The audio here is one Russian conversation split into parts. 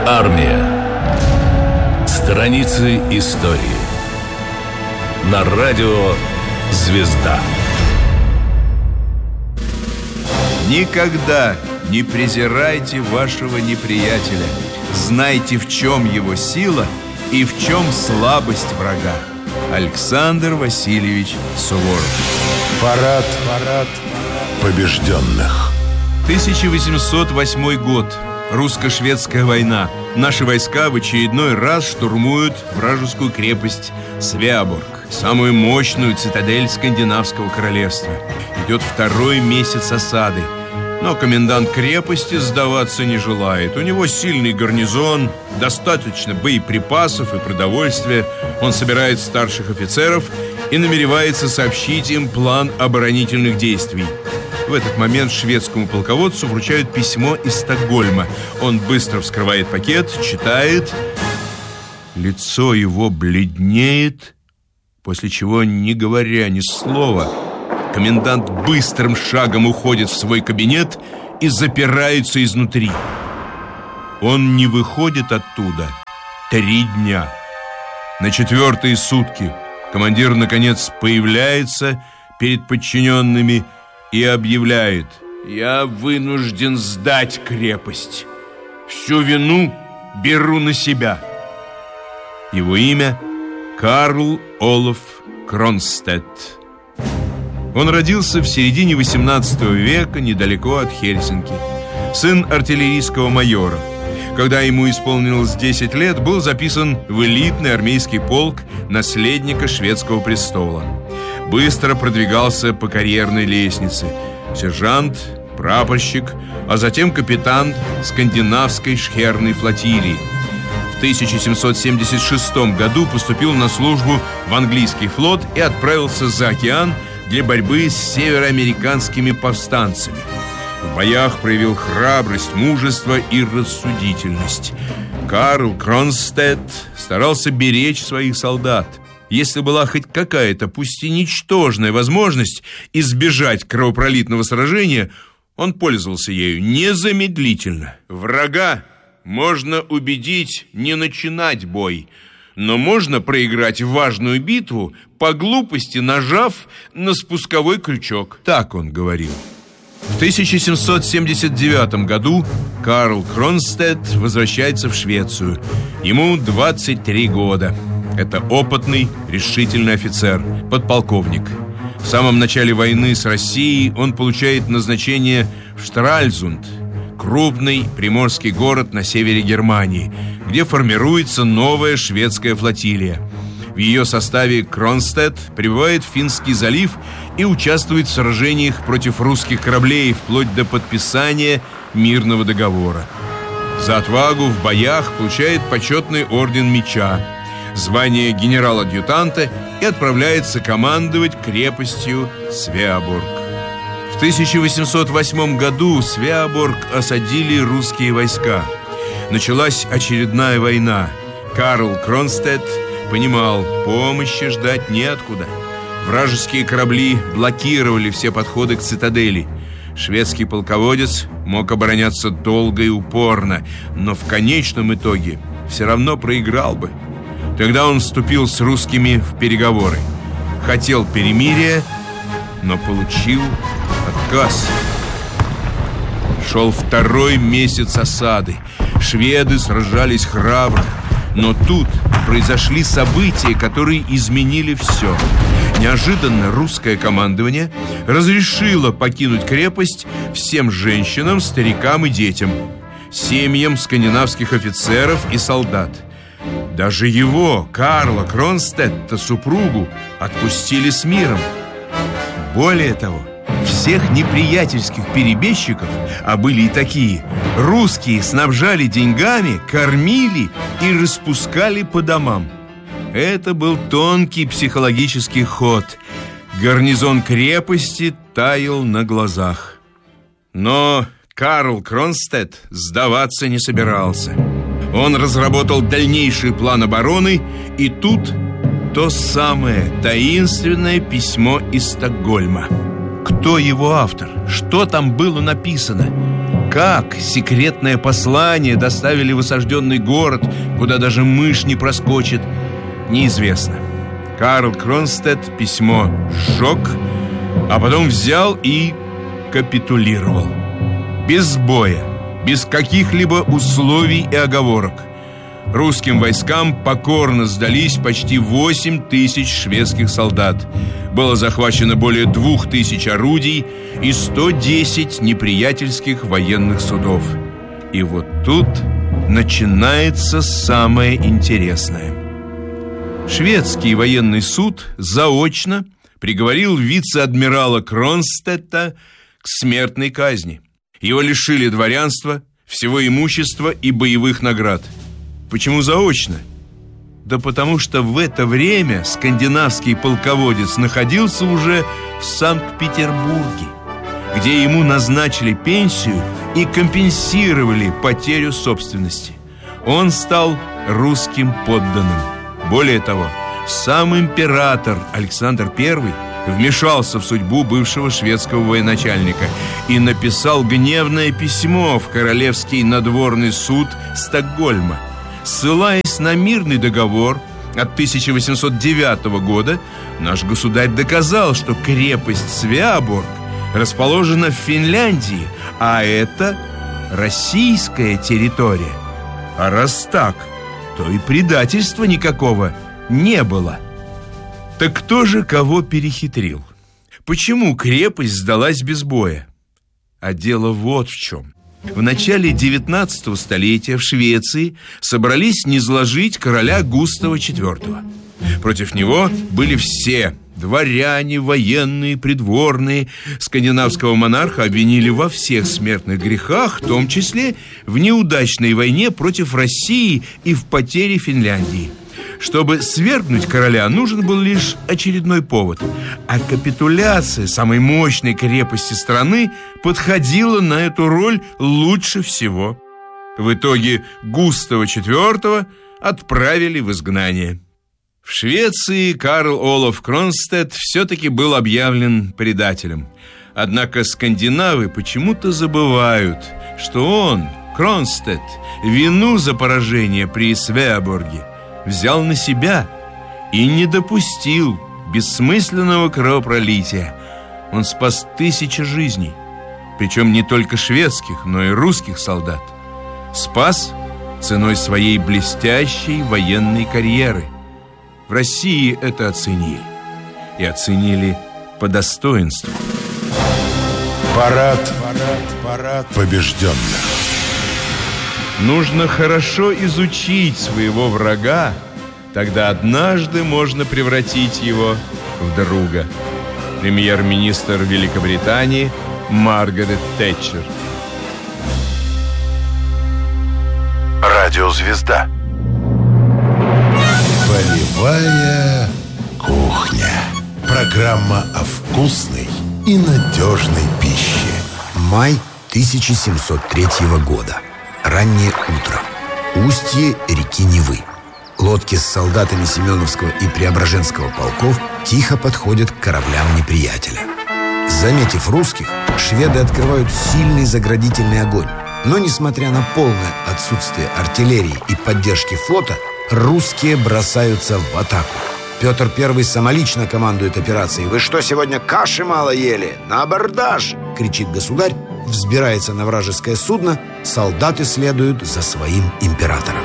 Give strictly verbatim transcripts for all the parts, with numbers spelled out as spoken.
Армия. Страницы истории. На радио «Звезда». Никогда не презирайте вашего неприятеля. Знайте, в чем его сила и в чем слабость врага. Александр Васильевич Суворов. Парад, парад побежденных. тысяча восемьсот восьмой год. Русско-шведская война. Наши войска в очередной раз штурмуют вражескую крепость Свеаборг, самую мощную цитадель скандинавского королевства. Идет второй месяц осады. Но комендант крепости сдаваться не желает. У него сильный гарнизон, достаточно боеприпасов и продовольствия. Он собирает старших офицеров и намеревается сообщить им план оборонительных действий. В этот момент шведскому полководцу вручают письмо из Стокгольма. Он быстро вскрывает пакет, читает. Лицо его бледнеет, после чего, не говоря ни слова, комендант быстрым шагом уходит в свой кабинет и запирается изнутри. Он не выходит оттуда три дня. На четвертые сутки командир, наконец, появляется перед подчиненными и объявляет: «Я вынужден сдать крепость. Всю вину беру на себя». Его имя Карл Олаф Кронстедт. Он родился в середине восемнадцатого века недалеко от Хельсинки. Сын артиллерийского майора. Когда ему исполнилось десять лет, был записан в элитный армейский полк наследника шведского престола. Быстро продвигался по карьерной лестнице. Сержант, прапорщик, а затем капитан скандинавской шхерной флотилии. В тысяча семьсот семьдесят шестом году поступил на службу в английский флот и отправился за океан для борьбы с североамериканскими повстанцами. В боях проявил храбрость, мужество и рассудительность. Карл Кронстедт старался беречь своих солдат. Если была хоть какая-то, пусть и ничтожная, возможность избежать кровопролитного сражения, он пользовался ею незамедлительно. Врага можно убедить не начинать бой, но можно проиграть важную битву, по глупости нажав на спусковой крючок. Так он говорил. В тысяча семьсот семьдесят девятом году Карл Кронстедт возвращается в Швецию. Ему двадцать три года. Это опытный, решительный офицер, подполковник. В самом начале войны с Россией он получает назначение в Штральзунд, крупный приморский город на севере Германии, где формируется новая шведская флотилия. В ее составе Кронстедт прибывает в Финский залив и участвует в сражениях против русских кораблей вплоть до подписания мирного договора. За отвагу в боях получает почетный орден Меча, звание генерал-адъютанта и отправляется командовать крепостью Свеаборг. В тысяча восемьсот восьмом году Свеаборг осадили русские войска. Началась очередная война. Карл Кронстедт понимал, помощи ждать неоткуда. Вражеские корабли блокировали все подходы к цитадели. Шведский полководец мог обороняться долго и упорно, но в конечном итоге все равно проиграл бы. Тогда он вступил с русскими в переговоры. Хотел перемирия, но получил отказ. Шел второй месяц осады. Шведы сражались храбро. Но тут произошли события, которые изменили все. Неожиданно русское командование разрешило покинуть крепость всем женщинам, старикам и детям, семьям скандинавских офицеров и солдат. Даже его, Карла Кронстедта, супругу, отпустили с миром. Более того, всех неприятельских перебежчиков, а были и такие, русские снабжали деньгами, кормили и распускали по домам. Это был тонкий психологический ход. Гарнизон крепости таял на глазах. Но Карл Кронстедт сдаваться не собирался. Он разработал дальнейший план обороны, и тут то самое таинственное письмо из Стокгольма. Кто его автор? Что там было написано? Как секретное послание доставили в осажденный город, куда даже мышь не проскочит, неизвестно. Карл Кронстедт письмо сжег, а потом взял и капитулировал. Без боя, без каких-либо условий и оговорок. Русским войскам покорно сдались почти восемь тысяч шведских солдат. Было захвачено более двух тысяч орудий и сто десять неприятельских военных судов. И вот тут начинается самое интересное. Шведский военный суд заочно приговорил вице-адмирала Кронстедта к смертной казни. Его лишили дворянства, всего имущества и боевых наград. Почему заочно? Да потому что в это время скандинавский полководец находился уже в Санкт-Петербурге, где ему назначили пенсию и компенсировали потерю собственности. Он стал русским подданным. Более того, сам император Александр Первый вмешался в судьбу бывшего шведского военачальника и написал гневное письмо в Королевский надворный суд Стокгольма. Ссылаясь на мирный договор от тысяча восемьсот девятого года, наш государь доказал, что крепость Свеаборг расположена в Финляндии, а это российская территория. А раз так, то и предательства никакого не было. Так кто же кого перехитрил? Почему крепость сдалась без боя? А дело вот в чем. В начале девятнадцатого столетия в Швеции собрались низложить короля Густава четвёртого. Против него были все – дворяне, военные, придворные. Скандинавского монарха обвинили во всех смертных грехах, в том числе в неудачной войне против России и в потере Финляндии. Чтобы свергнуть короля, нужен был лишь очередной повод. А капитуляция самой мощной крепости страны подходила на эту роль лучше всего. В итоге Густава четвёртого отправили в изгнание. В Швеции Карл Олаф Кронстедт все-таки был объявлен предателем. Однако скандинавы почему-то забывают, что он, Кронстедт, вину за поражение при Свеаборге взял на себя и не допустил бессмысленного кровопролития. Он спас тысячи жизней, причем не только шведских, но и русских солдат. Спас ценой своей блестящей военной карьеры. В России это оценили. И оценили по достоинству. Парад, парад, парад побежденных. Нужно хорошо изучить своего врага, тогда однажды можно превратить его в друга. Премьер-министр Великобритании Маргарет Тэтчер. Радиозвезда. Полевая кухня. Программа о вкусной и надежной пище. Май тысяча семьсот третьего года. Раннее утро. Устье реки Невы. Лодки с солдатами Семеновского и Преображенского полков тихо подходят к кораблям неприятеля. Заметив русских, шведы открывают сильный заградительный огонь. Но, несмотря на полное отсутствие артиллерии и поддержки флота, русские бросаются в атаку. Петр Первый самолично командует операцией. «Вы что, сегодня каши мало ели? На абордаж!» — кричит государь, взбирается на вражеское судно, солдаты следуют за своим императором.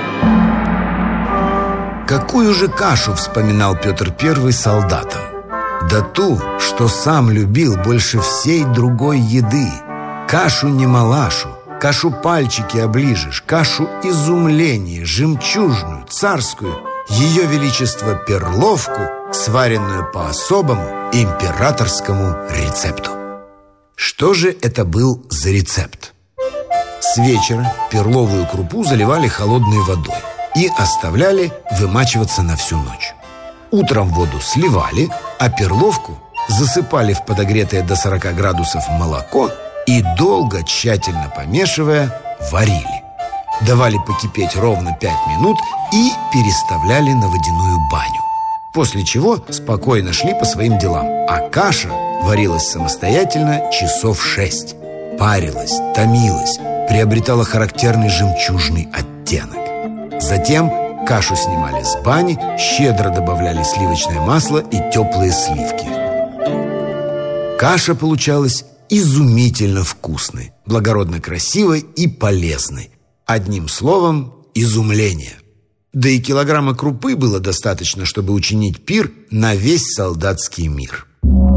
Какую же кашу вспоминал Петр Первый солдатам? Да ту, что сам любил больше всей другой еды. Кашу не малашу, кашу пальчики оближешь, кашу изумления, жемчужную, царскую, ее величество перловку, сваренную по особому императорскому рецепту. Что же это был за рецепт? С вечера перловую крупу заливали холодной водой и оставляли вымачиваться на всю ночь. Утром воду сливали, а перловку засыпали в подогретое до сорока градусов молоко и долго, тщательно помешивая, варили. Давали покипеть ровно пять минут и переставляли на водяную баню. После чего спокойно шли по своим делам, а каша варилась самостоятельно часов шесть. парилась, томилась, приобретала характерный жемчужный оттенок. Затем кашу снимали с бани, щедро добавляли сливочное масло и теплые сливки. Каша получалась изумительно вкусной, благородно красивой и полезной. Одним словом, изумление. Да и килограмма крупы было достаточно, чтобы учинить пир на весь солдатский мир.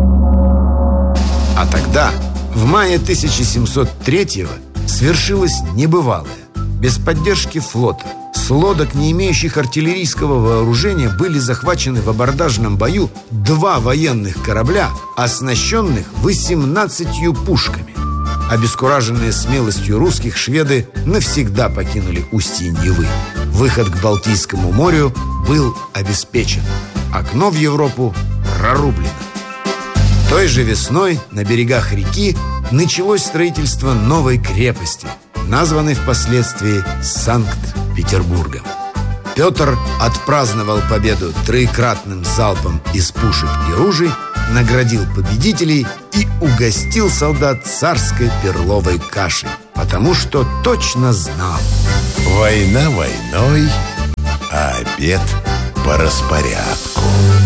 А тогда, в мае тысяча семьсот третьего, свершилось небывалое. Без поддержки флота, с лодок, не имеющих артиллерийского вооружения, были захвачены в абордажном бою два военных корабля, оснащенных восемнадцатью пушками. Обескураженные смелостью русских, шведы навсегда покинули устье Невы. Выход к Балтийскому морю был обеспечен. Окно в Европу прорублено. Той же весной на берегах реки началось строительство новой крепости, названной впоследствии Санкт-Петербургом. Петр отпраздновал победу троекратным залпом из пушек и ружей, наградил победителей и угостил солдат царской перловой кашей, потому что точно знал: война войной, а обед по распорядку.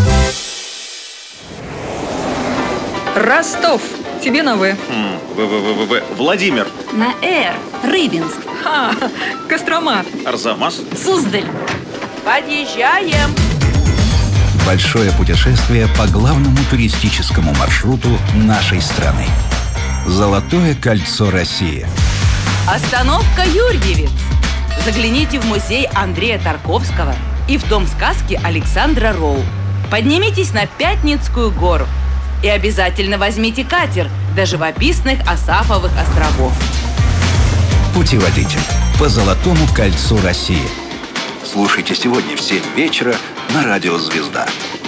Ростов. Тебе на В. В-В-В-В. Владимир. На Р. Рыбинск. Ха, Кострома. Арзамас. Суздаль. Подъезжаем. Большое путешествие по главному туристическому маршруту нашей страны. Золотое кольцо России. Остановка Юрьевец. Загляните в музей Андрея Тарковского и в дом сказки Александра Роу. Поднимитесь на Пятницкую гору. И обязательно возьмите катер до живописных Асафовых островов. Путеводитель по Золотому кольцу России. Слушайте сегодня в семь вечера на радио «Звезда».